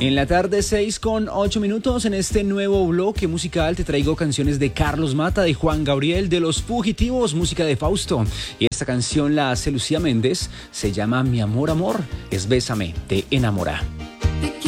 En la tarde 6:08. En este nuevo bloque musical te traigo canciones de Carlos Mata, de Juan Gabriel, de Los Fugitivos, música de Fausto. Y esta canción la hace Lucía Méndez, se llama Mi Amor Amor, es Bésame, te enamora.